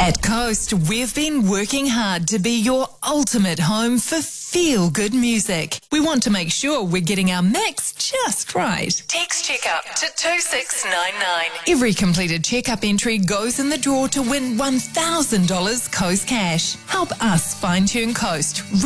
At Coast, we've been working hard to be your ultimate home for feel-good music. We want to make sure we're getting our mix just right. Text checkup to 2699. Every completed checkup entry goes in the draw to win $1,000 Coast cash. Help us fine-tune Coast.